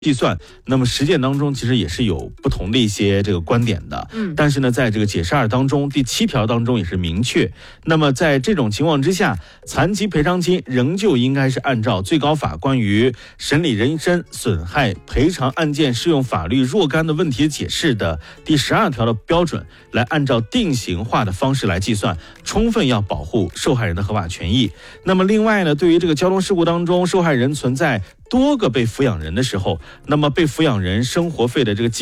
计算，那么实践当中其实也是有不同的一些这个观点的。但是呢，在这个解释2当中，第7条当中也是明确，那么在这种情况之下，残疾赔偿金仍旧应该是按照最高法关于审理人身损害赔偿案件适用法律若干的问题解释的第12条的标准，来按照定型化的方式来计算，充分要保护受害人的合法权益。那么另外呢，对于这个交通事故当中受害人存在多个被抚养人的时候，那么被抚养人生活费的这个